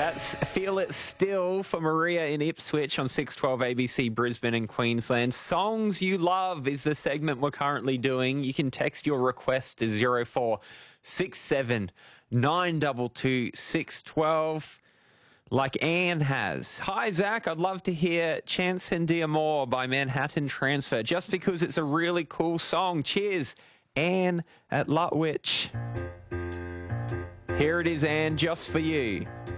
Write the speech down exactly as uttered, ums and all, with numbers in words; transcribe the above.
That's Feel It Still for Maria in Ipswich on six twelve A B C Brisbane and Queensland. Songs You Love is the segment we're currently doing. You can text your request to zero four six seven nine two two six one two like Anne has. Hi, Zach. I'd love to hear Chance and D'Amour by Manhattan Transfer just because it's a really cool song. Cheers, Anne at Lutwich. Here it is, Anne, just for you.